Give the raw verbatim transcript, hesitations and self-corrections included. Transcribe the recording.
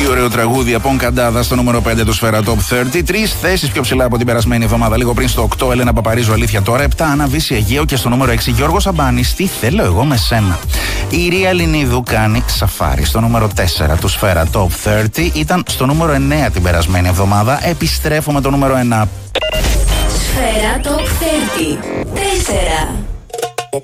ωραίο τραγούδι από Καντάδα στο νούμερο πέντε του Σφαίρα Top τριάντα. Τρεις θέσεις πιο ψηλά από την περασμένη εβδομάδα. Λίγο πριν στο οκτώ, Έλενα Παπαρίζου, Αλήθεια Τώρα. επτά, Άννα Βύση Αιγαίο. Και στο νούμερο έξι, Γιώργος Αμπάνης, Τι θέλω εγώ με σένα. Η Ρία Λινίδου κάνει Σαφάρι στο νούμερο τέσσερα του Σφαίρα Top τριάντα. Ήταν στο νούμερο εννέα την περασμένη εβδομάδα. Επιστρέφω με το νούμερο ένα. Σφαίρα Top τριάντα. τέσσερα.